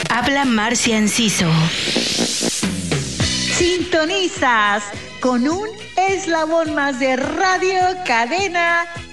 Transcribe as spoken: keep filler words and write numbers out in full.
Habla Marcia Enciso. Sintonizas con un eslabón más de Radio Cadena